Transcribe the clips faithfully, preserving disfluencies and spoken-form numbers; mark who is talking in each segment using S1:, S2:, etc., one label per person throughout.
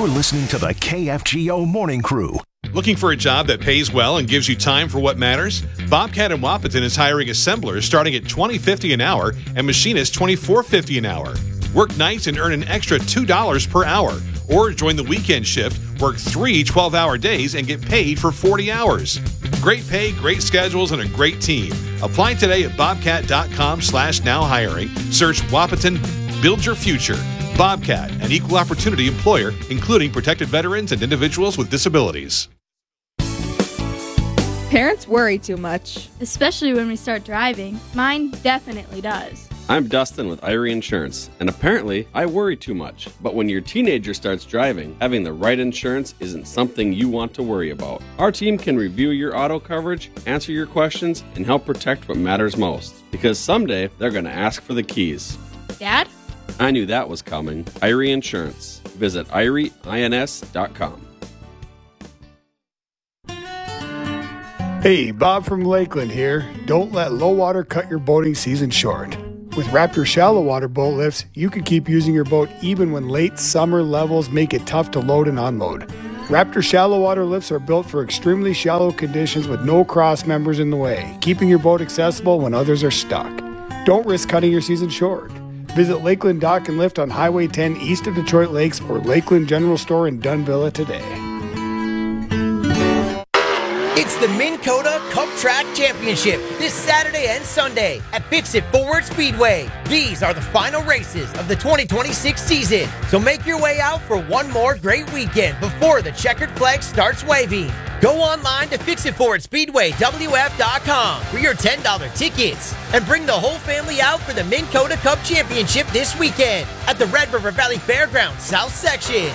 S1: You're listening to the K F G O Morning Crew.
S2: Looking for a job that pays well and gives you time for what matters? Bobcat in Wapaton is hiring assemblers starting at twenty fifty an hour and machinists twenty-four fifty an hour. Work nights and earn an extra two dollars per hour. Or join the weekend shift, work three twelve-hour days, and get paid for forty hours. Great pay, great schedules, and a great team. Apply today at bobcat.com slash now hiring. Search Wapaton, build your future. Bobcat, an equal opportunity employer, including protected veterans and individuals with disabilities.
S3: Parents worry too much.
S4: Especially when we start driving. Mine definitely does.
S5: I'm Dustin with Irie Insurance, and apparently I worry too much. But when your teenager starts driving, having the right insurance isn't something you want to worry about. Our team can review your auto coverage, answer your questions, and help protect what matters most. Because someday they're going to ask for the keys.
S4: Dad?
S5: I knew that was coming. Irie Insurance. Visit irie ins dot com.
S6: Hey, Bob from Lakeland here. Don't let low water cut your boating season short. With Raptor shallow water boat lifts, you can keep using your boat even when late summer levels make it tough to load and unload. Raptor shallow water lifts are built for extremely shallow conditions with no cross members in the way, keeping your boat accessible when others are stuck. Don't risk cutting your season short. Visit Lakeland Dock and Lift on Highway ten east of Detroit Lakes or Lakeland General Store in Dunvilla today.
S7: It's the Minn Kota Cup Track Championship this Saturday and Sunday at Fix-It Forward Speedway. These are the final races of the twenty twenty-six season, so make your way out for one more great weekend before the checkered flag starts waving. Go online to fix it forward speedway w f dot com for your ten dollars tickets and bring the whole family out for the Minn Kota Cup Championship this weekend at the Red River Valley Fairgrounds South Section.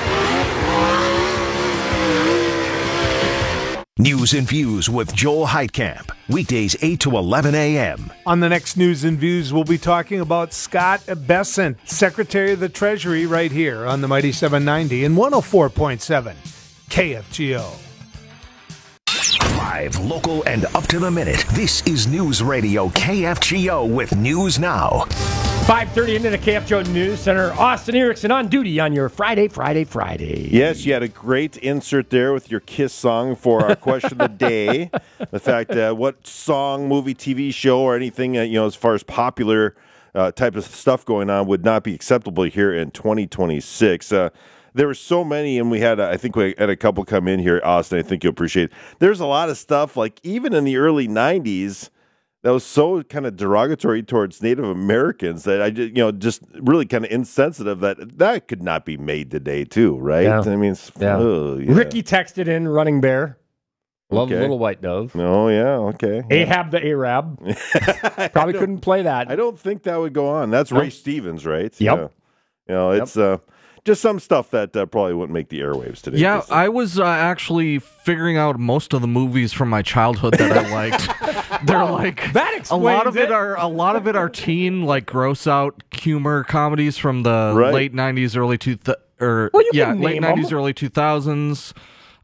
S1: News and Views with Joel Heitkamp. Weekdays eight to eleven a.m.
S8: On the next News and Views, we'll be talking about Scott Bessent, Secretary of the Treasury, right here on the Mighty seven ninety and one oh four point seven K F G O.
S1: Live, local, and up to the minute. This is News Radio K F G O with News Now.
S9: five thirty into the K F G O News Center. Austin Erickson on duty on your Friday, Friday, Friday.
S10: Yes, you had a great insert there with your Kiss song for our question of the day. The fact that uh, what song, movie, T V show, or anything, uh, you know, as far as popular uh, type of stuff going on would not be acceptable here in twenty twenty-six. Uh, there were so many, and we had, uh, I think we had a couple come in here, Austin, I think you'll appreciate it. There's a lot of stuff, like even in the early nineties, that was so kind of derogatory towards Native Americans that I just, you know, just really kind of insensitive that that could not be made today too, right?
S9: Yeah.
S10: I mean,
S9: yeah.
S10: Oh, yeah.
S9: Ricky texted in Running Bear. Love
S10: Okay.
S9: Little White Dove.
S10: Oh, yeah, okay.
S9: Ahab the Arab. Probably couldn't play that.
S10: I don't think that would go on. That's
S9: No.
S10: Ray Stevens, right?
S9: Yep.
S10: Yeah. You know, it's uh, just some stuff that uh, probably wouldn't make the airwaves today.
S11: Yeah,
S10: Just, uh,
S11: I was uh, actually figuring out most of the movies from my childhood that I liked. They're like
S9: That
S11: a
S9: explains
S11: lot of it.
S9: it.
S11: are a lot of it are teen like gross out humor comedies from the
S10: Right.
S11: late nineties, early two th- or
S9: Well, you
S11: yeah,
S9: can
S11: late
S9: name
S11: nineties,
S9: them.
S11: early two thousands.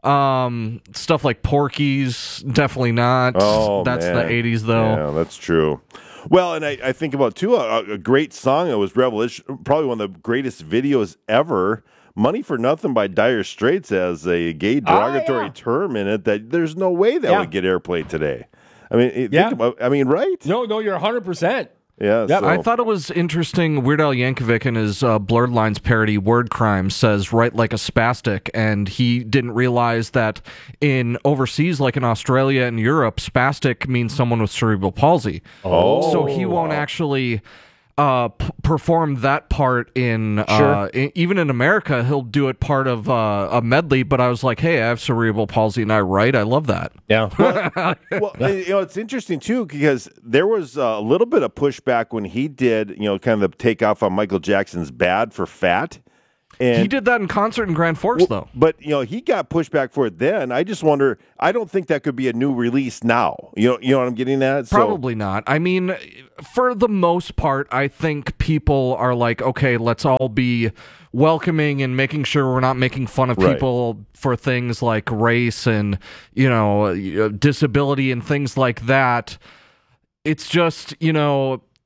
S11: Um, stuff like Porky's, definitely not.
S10: Oh,
S11: That's
S10: man.
S11: the eighties though.
S10: Yeah, that's true. Well, and I, I think about, too, a, a great song that was revelation, probably one of the greatest videos ever. Money for Nothing by Dire Straits has a gay derogatory
S9: Oh, yeah.
S10: term in it that there's no way that
S9: Yeah.
S10: would get airplay today. I mean, think
S9: Yeah.
S10: about, I mean, right?
S9: No, no, you're one hundred percent.
S10: Yeah,
S9: Yep.
S10: so-
S11: I thought it was interesting. Weird Al Yankovic in his uh, Blurred Lines parody Word Crime says "write like a spastic," and he didn't realize that in overseas, like in Australia and Europe, spastic means someone with cerebral palsy.
S10: Oh.
S11: So he won't actually uh, p- perform that part in,
S9: Sure.
S11: uh, i- even in America. He'll do it part of uh, a medley. But I was like, hey, I have cerebral palsy and I write. I love that.
S9: Yeah.
S10: Well, you know, it's interesting, too, because there was a little bit of pushback when he did, you know, kind of the takeoff on Michael Jackson's Bad for Fat. And
S11: He did that in concert in Grand Forks,
S10: Well,
S11: though.
S10: But, you know, he got pushback for it then. I just wonder, I don't think that could be a new release now. You know, you know what I'm getting at? So-
S11: Probably not. I mean, for the most part, I think people are like, okay, let's all be welcoming and making sure we're not making fun of
S10: Right.
S11: people for things like race and, you know, disability and things like that. It's just, you know,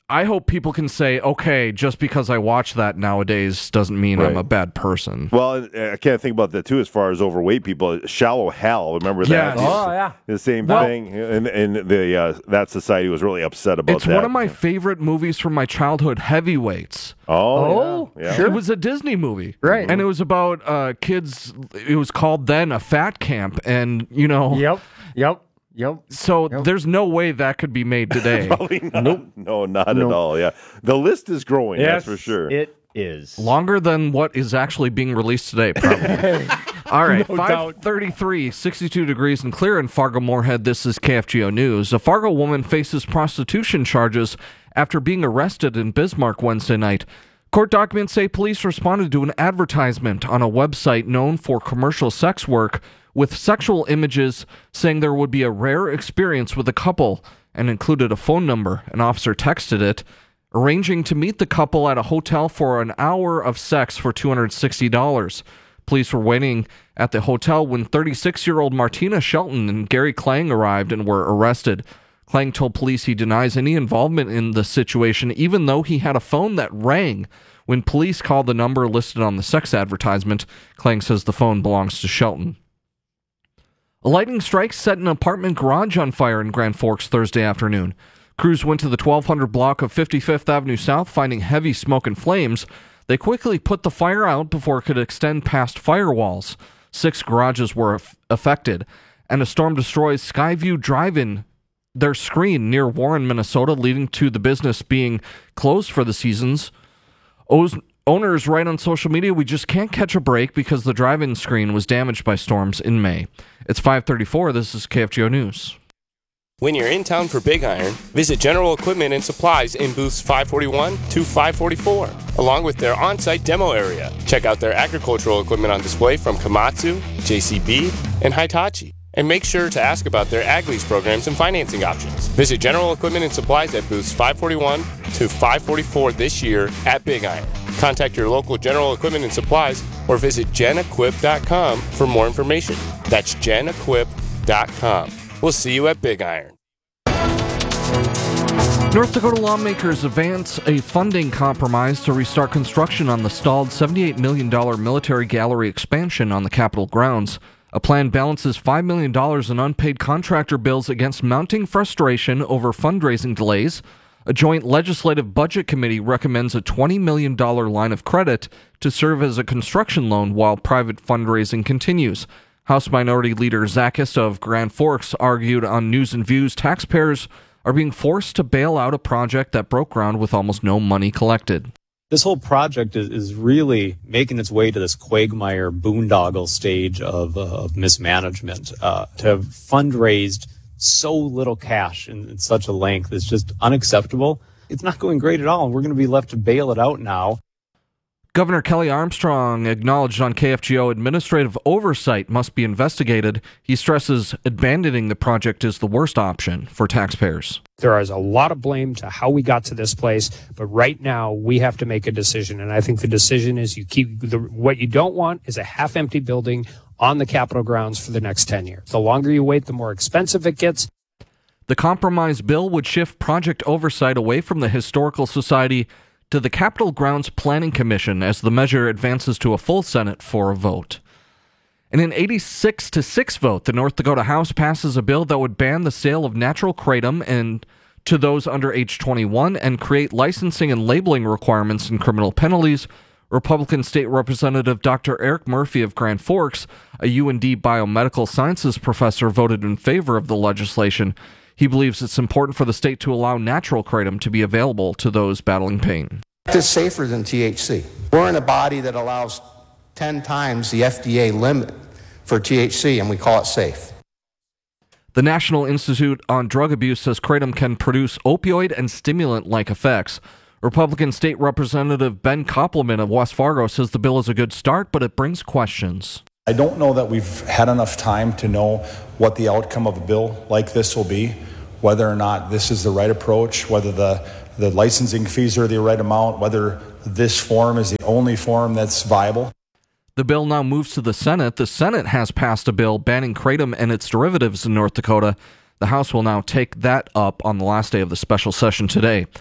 S11: I hope people can say, okay, just because I watch that nowadays doesn't mean
S10: Right.
S11: I'm a bad person.
S10: Well, I can't think about that too. As far as overweight people, Shallow Hal, remember that?
S11: Yes.
S9: Oh, yeah.
S10: The same
S11: Well-
S10: thing, and and the uh, that society was really upset about
S11: It's
S10: that.
S11: one of my favorite movies from my childhood, Heavyweights.
S10: Oh,
S9: Oh,
S10: yeah.
S9: sure.
S11: It was a Disney movie.
S9: Right.
S11: And it was about uh, kids, it was called then a fat camp. And, you know,
S9: Yep. Yep. Yep.
S11: so there's no way that could be made today.
S10: Probably not. No, not at all. Yeah, the list is growing.
S9: Yes,
S10: that's for sure.
S9: It is.
S11: Longer than what is actually being released today, probably. All right,
S9: No
S11: five thirty-three, sixty-two degrees and clear in Fargo Moorhead. This is K F G O News. A Fargo woman faces prostitution charges after being arrested in Bismarck Wednesday night. Court documents say police responded to an advertisement on a website known for commercial sex work with sexual images saying there would be a rare experience with a couple and included a phone number. An officer texted it, arranging to meet the couple at a hotel for an hour of sex for two hundred sixty dollars. Police were waiting at the hotel when thirty-six-year-old Martina Shelton and Gary Klang arrived and were arrested. Klang told police he denies any involvement in the situation, even though he had a phone that rang. When police called the number listed on the sex advertisement, Klang says the phone belongs to Shelton. A lightning strike set an apartment garage on fire in Grand Forks Thursday afternoon. Crews went to the twelve hundred block of fifty-fifth Avenue South, finding heavy smoke and flames. They quickly put the fire out before it could extend past firewalls. Six garages were af- affected, and a storm destroys Skyview Drive-In, their screen near Warren, Minnesota, leading to the business being closed for the seasons. O's Owners write on social media, we just can't catch a break because the drive-in screen was damaged by storms in May. It's five thirty-four. This is K F G O News.
S12: When you're in town for Big Iron, visit General Equipment and Supplies in booths five forty-one to five forty-four, along with their on-site demo area. Check out their agricultural equipment on display from Komatsu, J C B, and Hitachi. And make sure to ask about their ag lease programs and financing options. Visit General Equipment and Supplies at booths five forty-one to five forty-four this year at Big Iron. Contact your local General Equipment and Supplies or visit gen equip dot com for more information. That's gen equip dot com. We'll see you at Big Iron.
S11: North Dakota lawmakers advance a funding compromise to restart construction on the stalled seventy-eight million dollars military gallery expansion on the Capitol grounds. A plan balances five million dollars in unpaid contractor bills against mounting frustration over fundraising delays. A joint legislative budget committee recommends a twenty million dollars line of credit to serve as a construction loan while private fundraising continues. House Minority Leader Zakis of Grand Forks argued on News and Views taxpayers are being forced to bail out a project that broke ground with almost no money collected.
S13: This whole project is, is really making its way to this quagmire boondoggle stage of, uh, of mismanagement. Uh, to have fundraised so little cash in, in such a length is just unacceptable. It's not going great at all, and we're going to be left to bail it out now.
S11: Governor Kelly Armstrong acknowledged on K F G O administrative oversight must be investigated. He stresses abandoning the project is the worst option for taxpayers.
S14: There is a lot of blame to how we got to this place, but right now we have to make a decision. And I think the decision is you keep the, what you don't want is a half-empty building on the Capitol grounds for the next ten years. The longer you wait, the more expensive it gets.
S11: The compromise bill would shift project oversight away from the Historical Society to the Capitol Grounds Planning Commission as the measure advances to a full Senate for a vote. In an eighty-six to six vote, the North Dakota House passes a bill that would ban the sale of natural kratom and to those under age twenty-one and create licensing and labeling requirements and criminal penalties. Republican State Representative Doctor Eric Murphy of Grand Forks, a U N D biomedical sciences professor, voted in favor of the legislation. He believes it's important for the state to allow natural kratom to be available to those battling pain.
S15: It's safer than T H C. We're in a body that allows ten times the F D A limit for T H C, and we call it safe.
S11: The National Institute on Drug Abuse says kratom can produce opioid and stimulant-like effects. Republican State Representative Ben Koppelman of West Fargo says the bill is a good start, but it brings questions.
S16: I don't know that we've had enough time to know what the outcome of a bill like this will be, whether or not this is the right approach, whether the, the licensing fees are the right amount, whether this form is the only form that's viable.
S11: The bill now moves to the Senate. The Senate has passed a bill banning kratom and its derivatives in North Dakota. The House will now take that up on the last day of the special session today.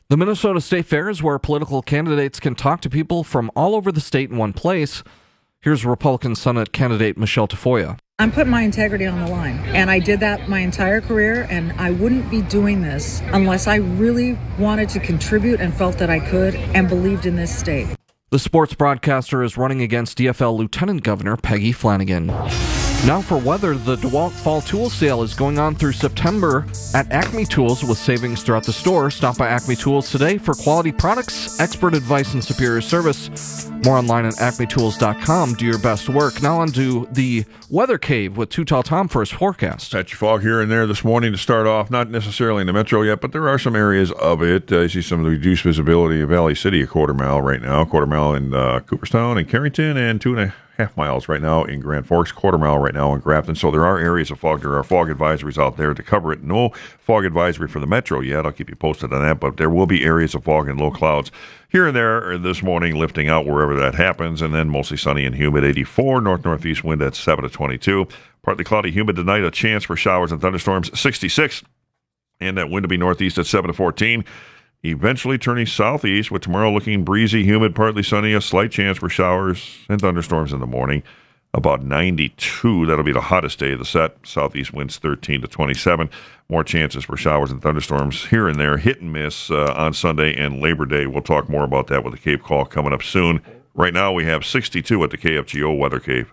S11: The Minnesota State Fair is where political candidates can talk to people from all over the state in one place. Here's Republican Senate candidate Michelle Tafoya.
S17: I'm putting my integrity on the line, and I did that my entire career, and I wouldn't be doing this unless I really wanted to contribute and felt that I could and believed in this state.
S11: The sports broadcaster is running against D F L Lieutenant Governor Peggy Flanagan. Now for weather, the DeWalt Fall Tool Sale is going on through September at Acme Tools with savings throughout the store. Stop by Acme Tools today for quality products, expert advice, and superior service. More online at acme tools dot com. Do your best work. Now on to the Weather Cave with Too Tall Tom for his forecast.
S18: Patchy fog here and there this morning to start off. Not necessarily in the metro yet, but there are some areas of it. Uh, you see some of the reduced visibility of Valley City, a quarter mile right now. Quarter mile in uh, Cooperstown and Carrington, and two and a half miles right now in Grand Forks, quarter mile right now in Grafton. So there are areas of fog. There are fog advisories out there to cover it. No fog advisory for the metro yet. I'll keep you posted on that, but there will be areas of fog and low clouds here and there this morning, lifting out wherever that happens, and then mostly sunny and humid. eighty-four, north-northeast wind at seven to twenty-two. Partly cloudy, humid tonight, a chance for showers and thunderstorms, sixty-six, and that wind to be northeast at seven to fourteen. Eventually turning southeast, with tomorrow looking breezy, humid, partly sunny, a slight chance for showers and thunderstorms in the morning. About ninety-two, that'll be the hottest day of the set. Southeast winds thirteen to twenty-seven. More chances for showers and thunderstorms here and there, hit and miss uh, on Sunday and Labor Day. We'll talk more about that with the Cave Call coming up soon. Right now we have sixty-two at the K F G O Weather Cave.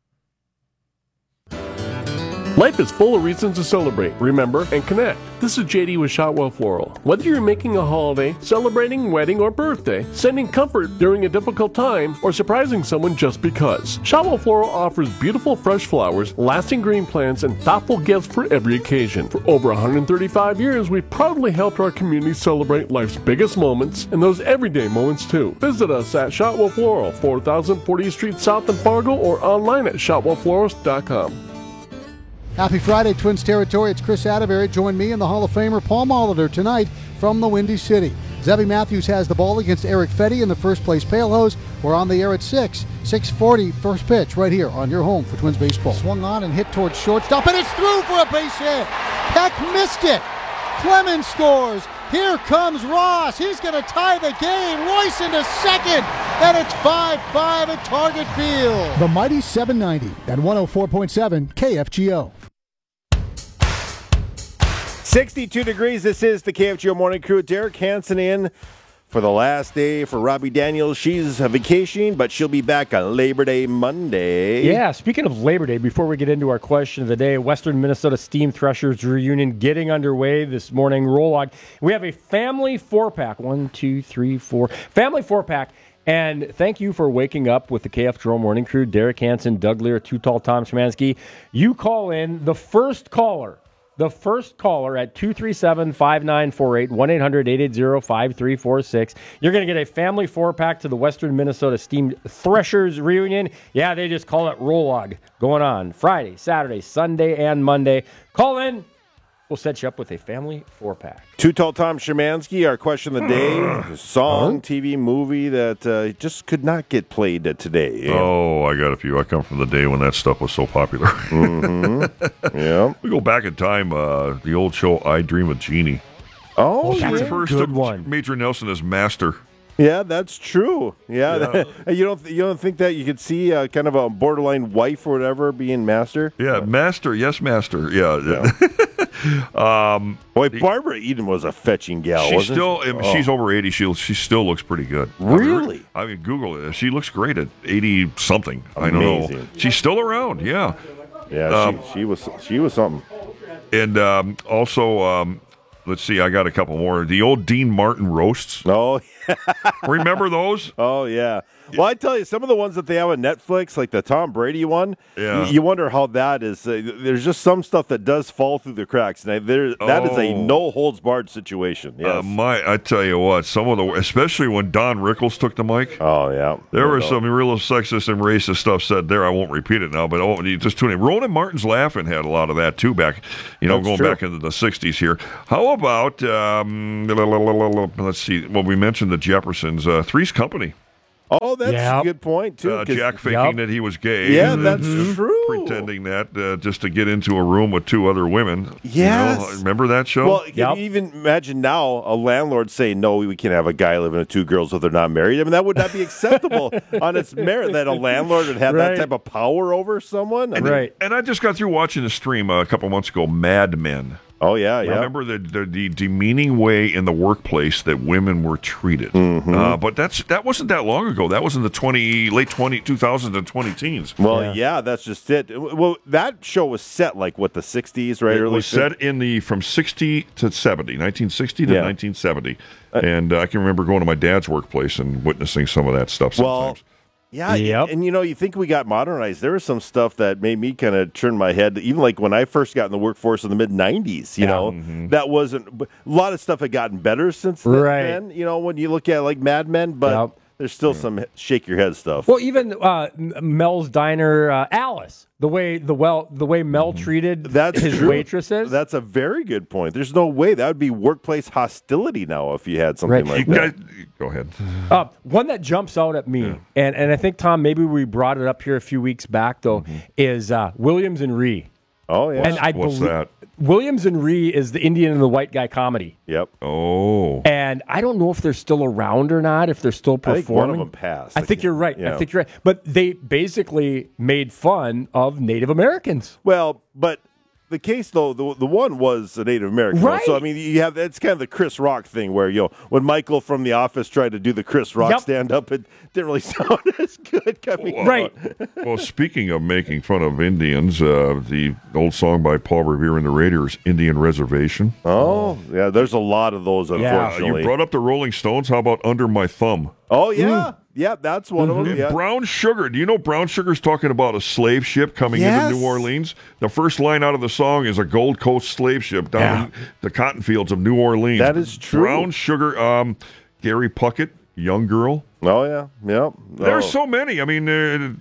S19: Life is full of reasons to celebrate, remember, and connect. This is J D with Shotwell Floral. Whether you're making a holiday, celebrating, wedding, or birthday, sending comfort during a difficult time, or surprising someone just because, Shotwell Floral offers beautiful fresh flowers, lasting green plants, and thoughtful gifts for every occasion. For over one hundred thirty-five years, we've proudly helped our community celebrate life's biggest moments, and those everyday moments too. Visit us at Shotwell Floral, four thousand fortieth Street South in Fargo, or online at shotwell florist dot com.
S20: Happy Friday, Twins Territory. It's Chris Atterbury. Join me and the Hall of Famer Paul Molitor tonight from the Windy City. Zebby Matthews has the ball against Eric Fetty in the first place Palehose. We're on the air at six. six forty, first pitch right here on your home for Twins baseball. Swung on and hit towards shortstop, and it's through for a base hit. Peck missed it. Clemens scores. Here comes Ross. He's going to tie the game. Royce into second, and it's five five at Target Field. The Mighty seven ninety and one oh four point seven K F G O.
S10: sixty-two degrees. This is the K F G O Morning Crew. Derek Hansen in for the last day for Robbie Daniels. She's vacationing, but she'll be back on Labor Day Monday.
S9: Yeah, speaking of Labor Day, before we get into our question of the day, Western Minnesota Steam Threshers reunion getting underway this morning. Roll log. We have a family four-pack. One, two, three, four. Family four-pack. And thank you for waking up with the K F G O Morning Crew. Derek Hansen, Doug Lear, Too Tall Tom Szymanski. You call in the first caller. The first caller at two three seven, five nine four eight, one eight hundred, eight eight zero, five three four six. You're going to get a family four-pack to the Western Minnesota Steam Threshers reunion. Yeah, they just call it Roll Log. Going on Friday, Saturday, Sunday, and Monday. Call in. We'll set you up with a family four-pack.
S10: Too Tall Tom Szymanski, our question of the day. Song, huh? T V, movie that uh, just could not get played uh, today.
S18: Oh, I got a few. I come from the day when that stuff was so popular.
S10: Mm-hmm. Yeah.
S18: We go back in time, uh, the old show I Dream of Jeannie.
S10: Oh,
S9: oh that's
S10: yeah.
S9: a
S18: First
S9: good one.
S18: Major Nelson as Master.
S10: Yeah, that's true. Yeah,
S18: Yeah.
S10: you don't you don't think that you could see uh, kind of a borderline wife or whatever being Master?
S18: Yeah, Master. Yes, Master. Yeah.
S10: Yeah. um, Boy, Barbara Eden was a fetching gal.
S18: She
S10: wasn't
S18: still,
S10: she?
S18: I mean, she's
S10: Oh.
S18: over eighty. She she still looks pretty good.
S10: Really?
S18: I mean, Google it. She looks great at eighty something. I don't know.
S10: Amazing.
S18: She's still around. Yeah.
S10: Yeah,
S18: Um,
S10: she, she was she was something.
S18: And um, also, um, let's see. I got a couple more. The old Dean Martin roasts.
S10: Oh,
S18: remember those?
S10: Oh yeah. Well, I tell you, some of the ones that they have on Netflix, like the Tom Brady one,
S18: Yeah.
S10: you, you wonder how that is. Uh, there's just some stuff that does fall through the cracks. And I, there, that is a
S18: Oh.
S10: no holds barred situation. Yes.
S18: Uh, my, I tell you what, some of the, especially when Don Rickles took the mic.
S10: Oh yeah,
S18: there
S10: No
S18: was
S10: doubt.
S18: some real sexist and racist stuff said there. I won't repeat it now, but oh, you just tune in. Ronan Martin's Laughing had a lot of that too back, you know,
S10: That's
S18: going
S10: true.
S18: back into the sixties here. How about um, let's see? Well, we mentioned the Jeffersons. Uh, Three's Company.
S10: Oh, that's
S9: Yep.
S10: a good point, too.
S18: Uh,
S10: 'cause-
S18: Jack faking
S9: Yep.
S18: that he was gay.
S10: Yeah,
S18: and
S10: that's
S18: then
S10: true.
S18: Pretending that uh, just to get into a room with two other women. You
S10: Yes.
S18: know? Remember that show?
S10: Well, can you even imagine now a landlord saying, no, we can't have a guy living with two girls if they're not married? I mean, that would not be acceptable on its merit that a landlord would have
S18: Right.
S10: that type of power over someone. I mean,
S18: And I just got through watching a stream uh, a couple months ago, Mad Men.
S10: Oh, yeah, yeah.
S18: Remember the, the the demeaning way in the workplace that women were treated.
S10: Mm-hmm.
S18: Uh, but that's that wasn't that long ago. That was in the twenty late twenty two thousands and twenty teens.
S10: Well, yeah. that's just it. Well, that show was set like what the sixties, right?
S18: It
S10: Early
S18: was set in the from sixty to seventy, nineteen sixty to
S10: Yeah.
S18: nineteen seventy, and uh, I can remember going to my dad's workplace and witnessing some of that stuff.
S10: Well,
S18: Sometimes.
S10: Yeah, and you know, you think we got modernized. There was some stuff that made me kind of turn my head. Even like when I first got in the workforce in the mid nineties, you
S9: Yeah.
S10: know,
S18: Mm-hmm.
S10: that wasn't. A lot of stuff had gotten better since then.
S9: Right.
S10: then, you know, when you look at like Mad Men, but there's still some shake your head stuff.
S9: Well, even uh, M- Mel's Diner, uh, Alice, the way the well, the way Mel treated
S10: That's
S9: his
S10: true.
S9: waitresses.
S10: That's a very good point. There's no way that would be workplace hostility now if you had something
S9: Right.
S10: like that.
S18: Go ahead.
S9: Uh, one that jumps out at me, and, and I think, Tom, maybe we brought it up here a few weeks back, though, is uh, Williams and Ree.
S10: Oh, yeah.
S9: And I
S18: What's
S9: belie-
S18: that?
S9: Williams and Ree is the Indian and the white guy comedy.
S10: Yep.
S18: Oh.
S9: And I don't know if they're still around or not, if they're still
S10: I
S9: performing.
S10: think one of them passed.
S9: I think you're right.
S10: yeah.
S9: I think you're right. But they basically made fun of Native Americans.
S10: Well, but the case though, the the one was a Native American.
S9: Right.
S10: So I mean, you have it's kind of the Chris Rock thing where you know when Michael from The Office tried to do the Chris Rock
S9: Yep.
S10: stand up, it didn't really sound as good coming
S18: Well,
S10: out.
S18: Well, speaking of making fun of Indians, uh, the old song by Paul Revere and the Raiders, Indian Reservation.
S10: Oh, yeah, there's a lot of those,
S18: Uh,
S10: unfortunately.
S18: you brought up the Rolling Stones. How about Under My Thumb?
S10: Oh, yeah. Yeah, that's one of them.
S18: And
S10: Yeah.
S18: Brown Sugar. Do you know Brown Sugar's talking about a slave ship coming
S10: Yes.
S18: into New Orleans? The first line out of the song is a Gold Coast slave ship down
S10: Yeah.
S18: in the cotton fields of New Orleans.
S10: That is true.
S18: Brown Sugar. Um, Gary Puckett, Young Girl.
S10: Oh, yeah. Yep.
S18: There's
S10: Oh.
S18: so many. I mean, uh,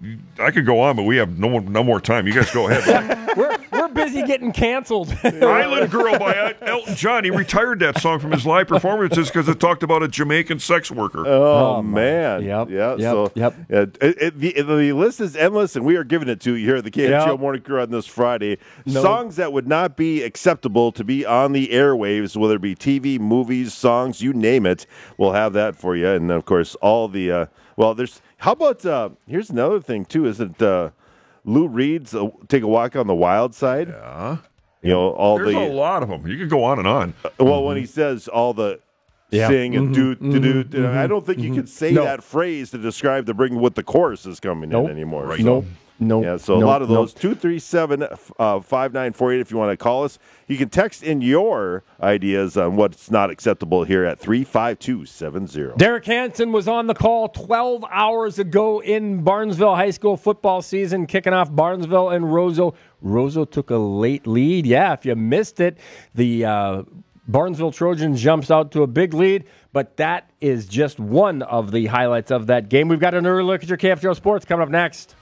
S18: I could go on, but we have no more, no more time. You guys go ahead.
S9: we're, we're busy getting canceled.
S18: Island Girl by Elton John. He retired that song from his live performances because it talked about a Jamaican sex worker.
S10: Oh, man.
S9: Yep.
S10: Yeah.
S9: Yep.
S10: So
S9: Yep.
S10: yeah, it, it, the, the list is endless, and we are giving it to you here at the K F G O
S9: Yep.
S10: Morning Crew on this Friday.
S9: No.
S10: Songs that would not be acceptable to be on the airwaves, whether it be T V, movies, songs, you name it. We'll have that for you. And, of course, all the, uh, well, there's, how about, uh, here's another thing, too, is that uh, Lou Reed's uh, Take a Walk on the Wild Side.
S18: Yeah.
S10: You know, all
S18: There's
S10: the.
S18: a lot of them. You could go on and on.
S10: Well, when he says all the
S9: Yeah.
S10: sing and
S9: Mhm,
S10: do do do,
S9: mhm,
S10: do, I
S9: mhm,
S10: don't think you
S9: mhm.
S10: can say
S9: No.
S10: that phrase to describe to bring what the chorus is coming
S9: Nope.
S10: in anymore.
S18: Right.
S10: So,
S9: Nope. Nope.
S10: Yeah, so a
S9: Nope.
S10: lot of those
S9: Nope.
S10: two three seven uh, five nine four eight. If you want to call us, you can text in your ideas on what's not acceptable here at three five two seven zero.
S9: Derek Hansen was on the call twelve hours ago in Barnesville high school football season, kicking off Barnesville and Roseau. Roseau took a late lead. Yeah, if you missed it, the uh, Barnesville Trojans jumps out to a big lead, but that is just one of the highlights of that game. We've got an early look at your K F G O Sports coming up next.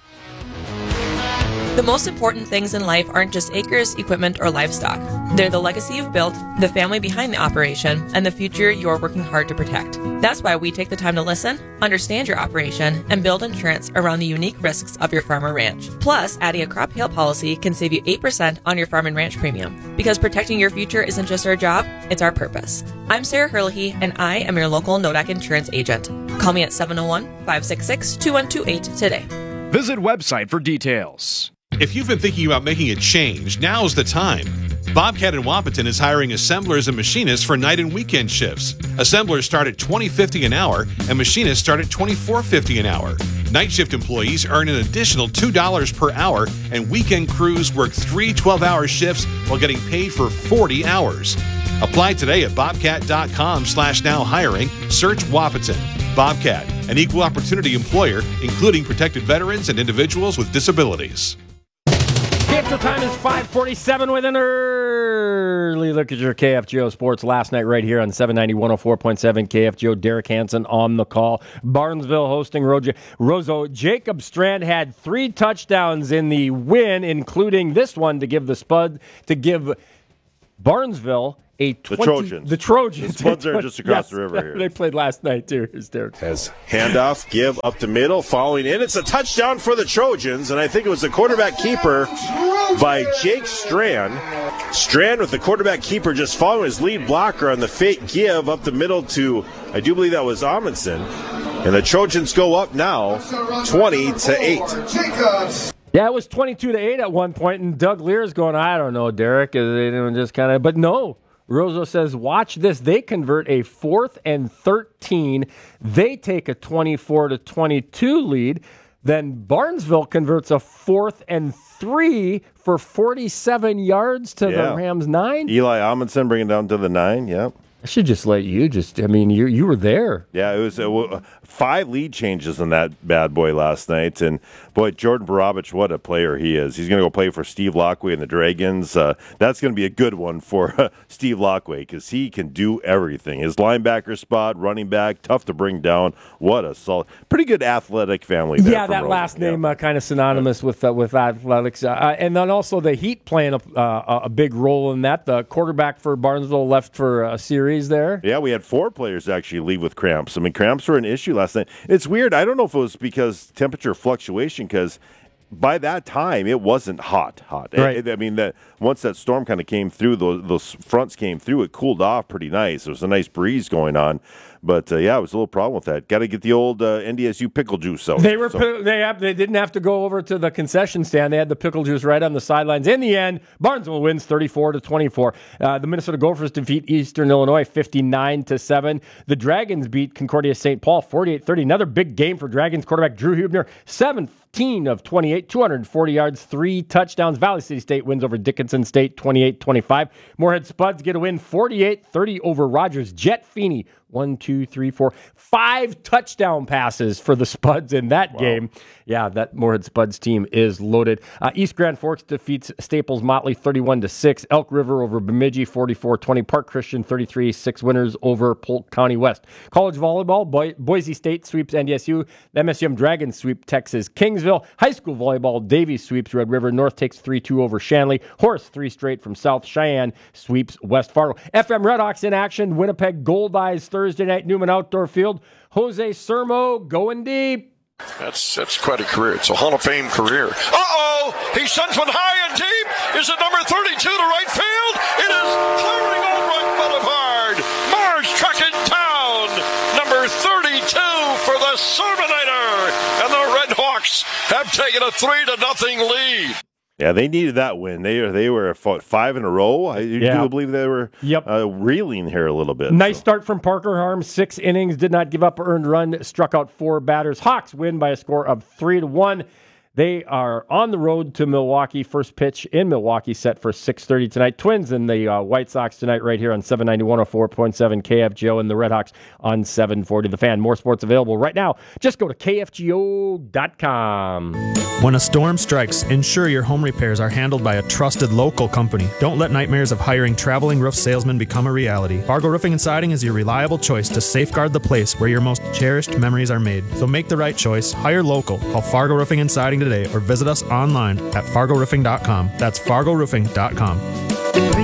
S21: The most important things in life aren't just acres, equipment, or livestock. They're the legacy you've built, the family behind the operation, and the future you're working hard to protect. That's why we take the time to listen, understand your operation, and build insurance around the unique risks of your farm or ranch. Plus, adding a crop hail policy can save you eight percent on your farm and ranch premium. Because protecting your future isn't just our job, it's our purpose. I'm Sarah Herlihy, and I am your local Nodak insurance agent. Call me at seven oh one, five six six, two one two eight today.
S22: Visit website for details.
S2: If you've been thinking about making a change, now's the time. Bobcat in Wapaton is hiring assemblers and machinists for night and weekend shifts. Assemblers start at twenty dollars and fifty cents an hour, and machinists start at twenty-four dollars and fifty cents an hour. Night shift employees earn an additional two dollars per hour, and weekend crews work three twelve-hour shifts while getting paid for forty hours. Apply today at bobcat.com slash now hiring. Search Wapaton. Bobcat, an equal opportunity employer, including protected veterans and individuals with disabilities.
S9: K F G O time is five forty-seven with an early look at your K F G O Sports last night right here on seven ninety, one oh four point seven K F G O. Derek Hansen on the call. Barnesville hosting Rojo. Roseau. Jacob Strand had three touchdowns in the win, including this one to give the Spud, to give Barnesville, a twenty,
S10: the Trojans.
S9: The Trojans.
S10: The Spuds are just across
S9: yes,
S10: the river here.
S9: They played last night, too. Here's Derek.
S10: As
S3: handoff, give up the middle, following in. It's a touchdown for the Trojans, and I think it was the quarterback keeper by Jake Strand. Strand with the quarterback keeper just following his lead blocker on the fake give up the middle to, I do believe that was Amundsen. And the Trojans go up now twenty to eight.
S9: Yeah, it was twenty-two to eight at one point, and Doug Lear's going, I don't know, Derek. Is it just kind of, but no. Rozo says, watch this. They convert a fourth and thirteen. They take a twenty-four to twenty-two lead. Then Barnesville converts a fourth and three for forty-seven yards to
S10: Yeah.
S9: the Rams nine.
S10: Eli Amundsen bringing it down to the nine, yep.
S9: I should just let you just, I mean, you you were there.
S10: Yeah, it was uh, five lead changes in that bad boy last night. And, boy, Jordan Barabich, what a player he is. He's going to go play for Steve Lockway and the Dragons. Uh, that's going to be a good one for uh, Steve Lockway because he can do everything. His linebacker spot, running back, tough to bring down. What a solid, pretty good athletic family there.
S9: Yeah, that
S10: Roman.
S9: last name uh, kind of synonymous with uh, with athletics. Uh, and then also the Heat playing a, uh, a big role in that. The quarterback for Barnesville left for a series there.
S10: Yeah, we had four players actually leave with cramps. I mean, cramps were an issue last night. It's weird. I don't know if it was because temperature fluctuation, because by that time it wasn't hot, hot.
S9: Right.
S10: I, I mean, that once that storm kind of came through, those, those fronts came through, it cooled off pretty nice. There was a nice breeze going on. But, uh, yeah, it was a little problem with that. Got to get the old uh, N D S U pickle juice out.
S9: They were
S10: So-
S9: they have, they didn't have to go over to the concession stand. They had the pickle juice right on the sidelines. In the end, Barnesville wins thirty-four to twenty-four. Uh, the Minnesota Gophers defeat Eastern Illinois fifty-nine to seven. The Dragons beat Concordia Saint Paul forty-eight thirty. Another big game for Dragons quarterback Drew Hubner. seventeen of twenty-eight, two hundred forty yards, three touchdowns. Valley City State wins over Dickinson State twenty-eight twenty-five. Moorhead Spuds get a win forty-eight thirty over Rogers. Jet Feeney, one, two, three, four, five touchdown passes for the Spuds in that game. Yeah, that Moorhead Spuds team is loaded. Uh, East Grand Forks defeats Staples Motley thirty-one to six. Elk River over Bemidji forty-four twenty. Park Christian thirty-three six winners over Polk County West. College volleyball, Bo- Boise State sweeps N D S U. The M S U M Dragons sweep Texas Kingsville. High school volleyball, Davies sweeps Red River. North takes three two over Shanley. Horse three straight from South. Cheyenne sweeps West Fargo. F M Redhawks in action. Winnipeg Gold Eyes Thursday night, Newman Outdoor Field. Jose Sermo going deep.
S4: That's that's quite a career. It's a Hall of Fame career. Uh-oh! He sends one high and deep. Is it number thirty-two to right field? It is clearing on right Boulevard. Mars trucking down. Number thirty-two for the Sermonator. And the Red Hawks have taken a three to nothing lead.
S10: Yeah, they needed that win. They they were fought five in a row. I
S9: Yeah.
S10: do believe they were
S9: Yep.
S10: uh, reeling here a little bit.
S9: Nice start from Parker Harms. Six innings, did not give up an earned run, struck out four batters. Hawks win by a score of three to one. They are on the road to Milwaukee. First pitch in Milwaukee set for six thirty tonight. Twins and the uh, White Sox tonight right here on seven ninety, one oh four point seven K F G O, and the Red Hawks on seven forty The Fan. More sports available right now. Just go to K F G O dot com.
S23: When a storm strikes, ensure your home repairs are handled by a trusted local company. Don't let nightmares of hiring traveling roof salesmen become a reality. Fargo Roofing and Siding is your reliable choice to safeguard the place where your most cherished memories are made. So make the right choice. Hire local. Call Fargo Roofing and Siding today or visit us online at fargo roofing dot com. That's fargo roofing dot com.